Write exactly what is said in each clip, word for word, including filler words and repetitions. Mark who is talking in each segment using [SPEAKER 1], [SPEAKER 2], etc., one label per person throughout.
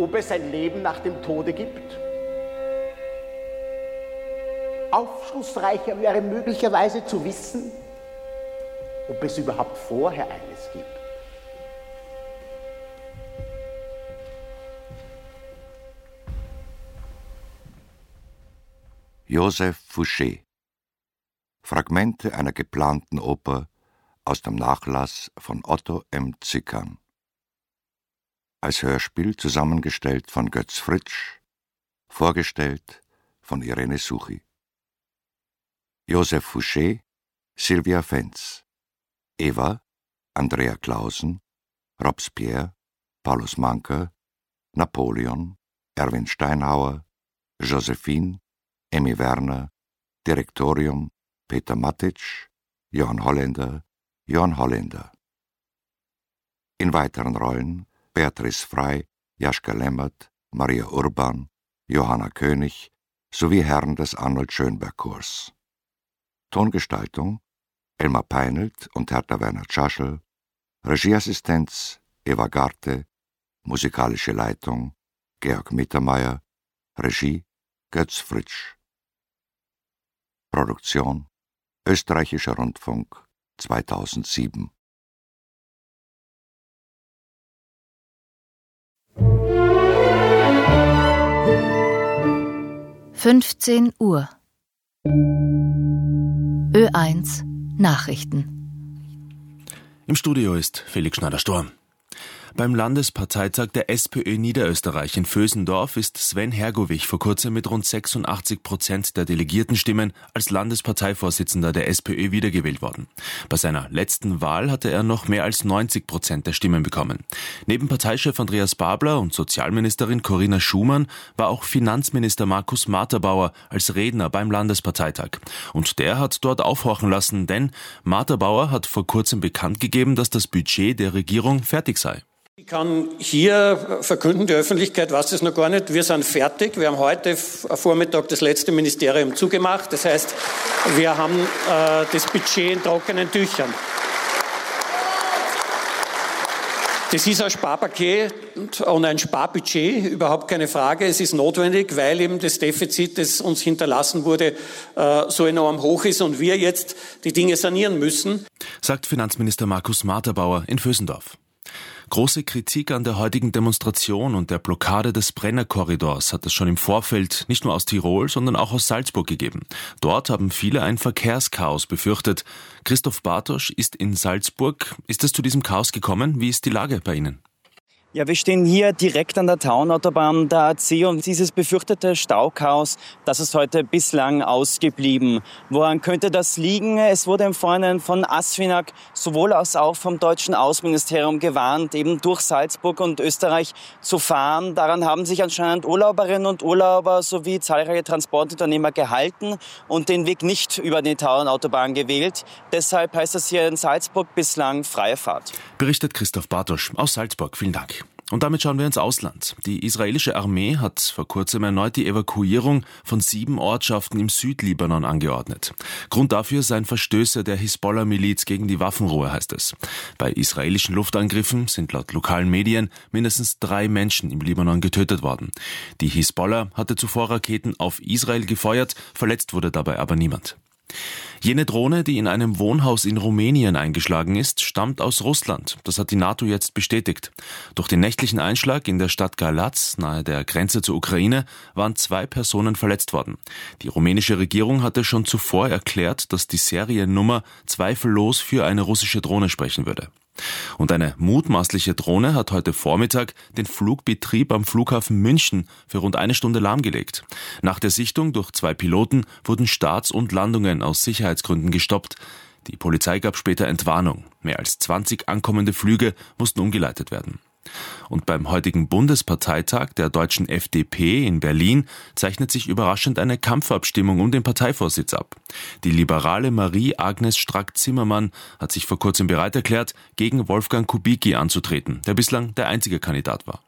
[SPEAKER 1] ob es ein Leben nach dem Tode gibt. Aufschlussreicher wäre möglicherweise zu wissen, ob es überhaupt vorher eines gibt.
[SPEAKER 2] Joseph Fouché. Fragmente einer geplanten Oper aus dem Nachlass von Otto M. Zickern. Als Hörspiel zusammengestellt von Götz Fritsch, vorgestellt von Irene Suchi. Joseph Fouché, Sylvia Fenz. Eva, Andrea Clausen, Robespierre, Paulus Manker, Napoleon, Erwin Steinhauer, Josephine, Emmy Werner, Direktorium, Peter Matic, Johann Holländer, Johann Holländer. In weiteren Rollen Beatrice Frey, Jaschka Lemmert, Maria Urban, Johanna König sowie Herren des Arnold Schönberg Chors. Tongestaltung Elmar Peinelt und Hertha Werner Tschaschel, Regieassistenz Eva Garte, musikalische Leitung Georg Mittermeier, Regie Götz Fritsch. Produktion Österreichischer Rundfunk zweitausendsieben.
[SPEAKER 3] fünfzehn Uhr. Ö eins Nachrichten.
[SPEAKER 4] Im Studio ist Felix Schneider-Storm. Beim Landesparteitag der SPÖ Niederösterreich in Vösendorf ist Sven Hergovich vor kurzem mit rund sechsundachtzig Prozent der Delegiertenstimmen als Landesparteivorsitzender der SPÖ wiedergewählt worden. Bei seiner letzten Wahl hatte er noch mehr als neunzig Prozent der Stimmen bekommen. Neben Parteichef Andreas Babler und Sozialministerin Corinna Schumann war auch Finanzminister Markus Marterbauer als Redner beim Landesparteitag. Und der hat dort aufhorchen lassen, denn Marterbauer hat vor kurzem bekannt gegeben, dass das Budget der Regierung fertig sei.
[SPEAKER 5] Ich kann hier verkünden, die Öffentlichkeit weiß es noch gar nicht, wir sind fertig. Wir haben heute Vormittag das letzte Ministerium zugemacht. Das heißt, wir haben äh, das Budget in trockenen Tüchern. Das ist ein Sparpaket und ein Sparbudget, überhaupt keine Frage. Es ist notwendig, weil eben das Defizit, das uns hinterlassen wurde, äh, so enorm hoch ist und wir jetzt die Dinge sanieren müssen.
[SPEAKER 4] Sagt Finanzminister Markus Marterbauer in Vösendorf. Große Kritik an der heutigen Demonstration und der Blockade des Brennerkorridors hat es schon im Vorfeld nicht nur aus Tirol, sondern auch aus Salzburg gegeben. Dort haben viele ein Verkehrschaos befürchtet. Christoph Bartosch ist in Salzburg. Ist es zu diesem Chaos gekommen? Wie ist die Lage bei Ihnen?
[SPEAKER 6] Ja, wir stehen hier direkt an der Taunautobahn der A C und dieses befürchtete Stauchaos, das ist heute bislang ausgeblieben. Woran könnte das liegen? Es wurde im Vorhinein von ASFINAG sowohl als auch vom deutschen Außenministerium gewarnt, eben durch Salzburg und Österreich zu fahren. Daran haben sich anscheinend Urlauberinnen und Urlauber sowie zahlreiche Transportunternehmer gehalten und den Weg nicht über die Taunautobahn gewählt. Deshalb heißt es hier in Salzburg bislang freie Fahrt.
[SPEAKER 4] Berichtet Christoph Bartosch aus Salzburg. Vielen Dank. Und damit schauen wir ins Ausland. Die israelische Armee hat vor kurzem erneut die Evakuierung von sieben Ortschaften im Südlibanon angeordnet. Grund dafür seien Verstöße der Hisbollah-Miliz gegen die Waffenruhe, heißt es. Bei israelischen Luftangriffen sind laut lokalen Medien mindestens drei Menschen im Libanon getötet worden. Die Hisbollah hatte zuvor Raketen auf Israel gefeuert, verletzt wurde dabei aber niemand. Jene Drohne, die in einem Wohnhaus in Rumänien eingeschlagen ist, stammt aus Russland. Das hat die NATO jetzt bestätigt. Durch den nächtlichen Einschlag in der Stadt Galatz, nahe der Grenze zur Ukraine, waren zwei Personen verletzt worden. Die rumänische Regierung hatte schon zuvor erklärt, dass die Seriennummer zweifellos für eine russische Drohne sprechen würde. Und eine mutmaßliche Drohne hat heute Vormittag den Flugbetrieb am Flughafen München für rund eine Stunde lahmgelegt. Nach der Sichtung durch zwei Piloten wurden Starts und Landungen aus Sicherheitsgründen gestoppt. Die Polizei gab später Entwarnung. Mehr als zwanzig ankommende Flüge mussten umgeleitet werden. Und beim heutigen Bundesparteitag der deutschen F D P in Berlin zeichnet sich überraschend eine Kampfabstimmung um den Parteivorsitz ab. Die liberale Marie-Agnes Strack-Zimmermann hat sich vor kurzem bereit erklärt, gegen Wolfgang Kubicki anzutreten, der bislang der einzige Kandidat war.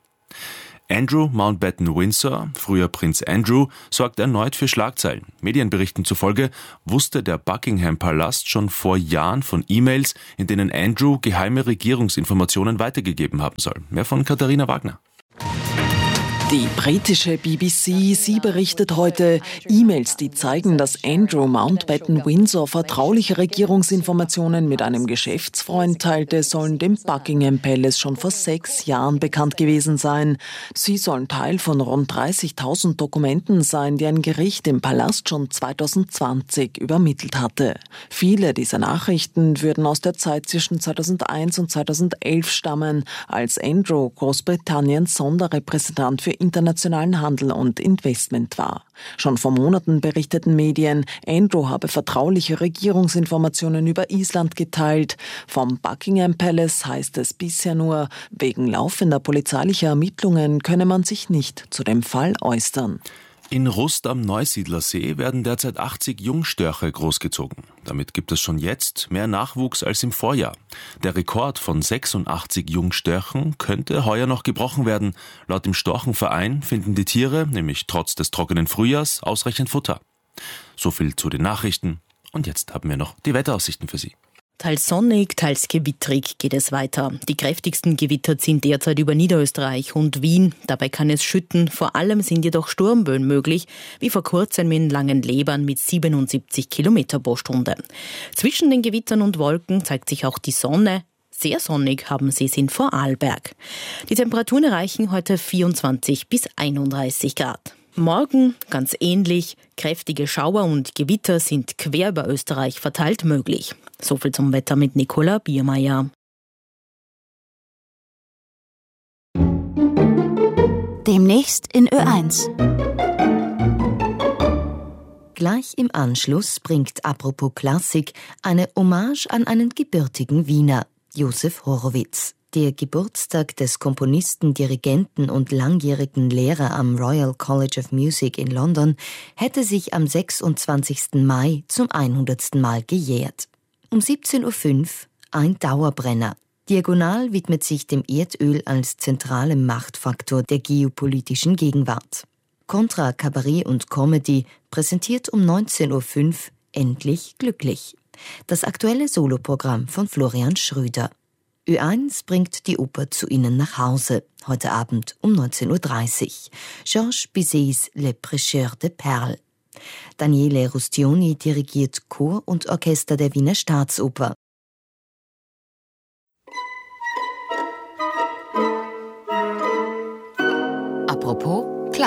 [SPEAKER 4] Andrew Mountbatten-Windsor, früher Prinz Andrew, sorgt erneut für Schlagzeilen. Medienberichten zufolge wusste der Buckingham-Palast schon vor Jahren von E-Mails, in denen Andrew geheime Regierungsinformationen weitergegeben haben soll. Mehr von Katharina Wagner.
[SPEAKER 7] Die britische B B C, sie berichtet heute, E-Mails, die zeigen, dass Andrew Mountbatten Windsor vertrauliche Regierungsinformationen mit einem Geschäftsfreund teilte, sollen dem Buckingham Palace schon vor sechs Jahren bekannt gewesen sein. Sie sollen Teil von rund dreißigtausend Dokumenten sein, die ein Gericht im Palast schon zweitausendzwanzig übermittelt hatte. Viele dieser Nachrichten würden aus der Zeit zwischen zweitausendeins und zweitausendelf stammen, als Andrew Großbritanniens Sonderrepräsentant für internationalen Handel und Investment war. Schon vor Monaten berichteten Medien, Andrew habe vertrauliche Regierungsinformationen über Island geteilt. Vom Buckingham Palace heißt es bisher nur, wegen laufender polizeilicher Ermittlungen könne man sich nicht zu dem Fall äußern.
[SPEAKER 4] In Rust am Neusiedlersee werden derzeit achtzig Jungstörche großgezogen. Damit gibt es schon jetzt mehr Nachwuchs als im Vorjahr. Der Rekord von sechsundachtzig Jungstörchen könnte heuer noch gebrochen werden. Laut dem Storchenverein finden die Tiere, nämlich trotz des trockenen Frühjahrs, ausreichend Futter. So viel zu den Nachrichten. Und jetzt haben wir noch die Wetteraussichten für Sie.
[SPEAKER 8] Teils sonnig, teils gewittrig geht es weiter. Die kräftigsten Gewitter ziehen derzeit über Niederösterreich und Wien. Dabei kann es schütten. Vor allem sind jedoch Sturmböen möglich, wie vor kurzem in Langenlebern mit siebenundsiebzig Kilometer pro Stunde. Zwischen den Gewittern und Wolken zeigt sich auch die Sonne. Sehr sonnig haben sie es in Vorarlberg. Die Temperaturen erreichen heute vierundzwanzig bis einunddreißig Grad. Morgen ganz ähnlich. Kräftige Schauer und Gewitter sind quer über Österreich verteilt möglich. So viel zum Wetter mit Nicola Biermeier.
[SPEAKER 3] Demnächst in Ö eins.
[SPEAKER 9] Gleich im Anschluss bringt Apropos Klassik eine Hommage an einen gebürtigen Wiener, Josef Horowitz. Der Geburtstag des Komponisten, Dirigenten und langjährigen Lehrer am Royal College of Music in London hätte sich am sechsundzwanzigsten Mai zum hundertsten Mal gejährt. Um siebzehn Uhr fünf ein Dauerbrenner. Diagonal widmet sich dem Erdöl als zentralem Machtfaktor der geopolitischen Gegenwart. Contra Kabarett und Comedy präsentiert um neunzehn Uhr fünf Endlich glücklich. Das aktuelle Soloprogramm von Florian Schröder. Ö eins bringt die Oper zu Ihnen nach Hause, heute Abend um neunzehn Uhr dreißig. Georges Bizets Le Prêcheur de Perles. Daniele Rustioni dirigiert Chor und Orchester der Wiener Staatsoper.